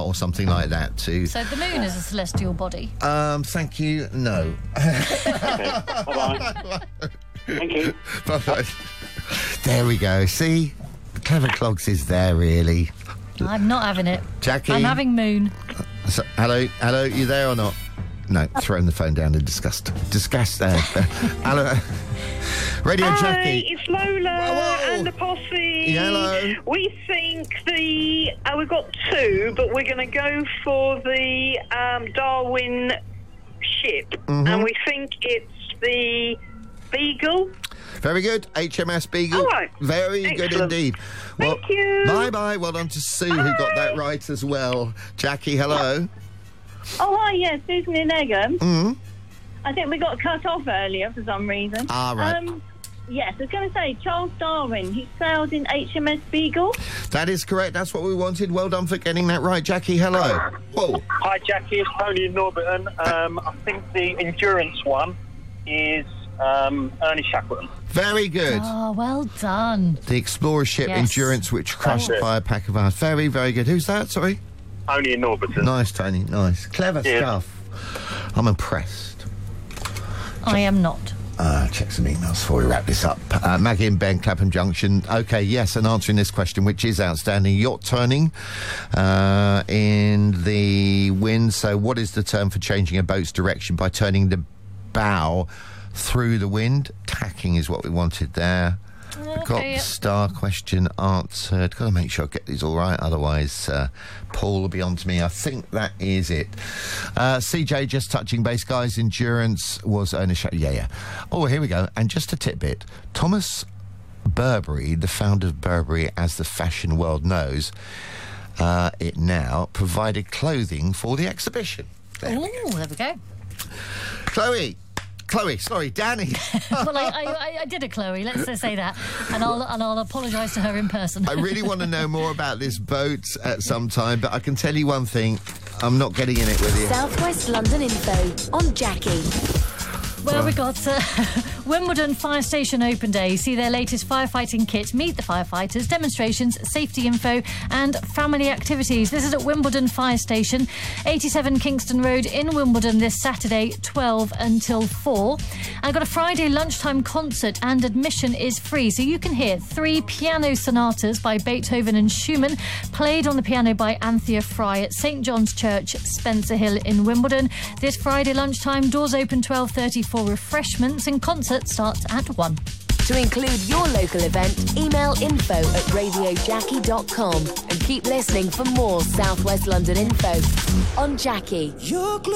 or something like that to... So the moon is a celestial body? Thank you, no. Okay. Bye-bye. Thank you. Bye-bye. There we go. See? Clever Clogs is there, really. I'm not having it. Jackie? I'm having moon. So, hello, you there or not? No, throwing the phone down in disgust. Hello. Radio Hi, Jackie. it's Lola Whoa. and the posse. Hello. We think we've got two, but we're going to go for the Darwin ship, and we think it's the Beagle. Very good. HMS Beagle. All right. Very Excellent. good indeed. Well, Thank you. Bye-bye. Well done to Sue, who got that right as well. Jackie, hello. Oh, hi, yes, Susan in Egham. Mm-hmm. I think we got cut off earlier for some reason. Ah, right. Yes, I was going to say, Charles Darwin, he sailed in HMS Beagle. That is correct. That's what we wanted. Well done for getting that right. Jackie, hello. Whoa. Hi, Jackie. It's Tony in Norbiton. I think the endurance one is Ernie Shackleton. Very good. Oh, well done. The explorer ship Yes. Endurance, which crashed That's it. by a pack of ice. Very, very good. Who's that? Sorry? Tony in Norbiton. Nice, Tony. Nice. Clever Yeah. stuff. I'm impressed. I am not. Check some emails before we wrap this up. Maggie and Ben, Clapham Junction. Okay, yes, and answering this question, which is outstanding. Yacht turning in the wind. So what is the term for changing a boat's direction by turning the bow through the wind? Tacking is what we wanted there. We've got the star question answered. Got to make sure I get these all right, otherwise Paul will be on to me. I think that is it. CJ, just touching base, guys. Endurance was Ernest yeah. Oh, here we go. And just a tidbit. Thomas Burberry, the founder of Burberry, as the fashion world knows it now, provided clothing for the exhibition. There we go. Chloe, sorry, Danny. Well, I did a Chloe, let's just say that. And I'll apologise to her in person. I really want to know more about this boat at some time, but I can tell you one thing. I'm not getting in it with you. South West London info on Jackie. Well, we got Wimbledon Fire Station Open Day. See their latest firefighting kit, meet the firefighters, demonstrations, safety info and family activities. This is at Wimbledon Fire Station, 87 Kingston Road in Wimbledon this Saturday, 12 until 4. I've got a Friday lunchtime concert and admission is free, so you can hear 3 piano sonatas by Beethoven and Schumann, played on the piano by Anthea Fry at St John's Church, Spencer Hill in Wimbledon. This Friday lunchtime, doors open 12:30 for refreshments, and concert starts at 1. To include your local event, email info@radiojackie.com and keep listening for more South West London info on Jackie.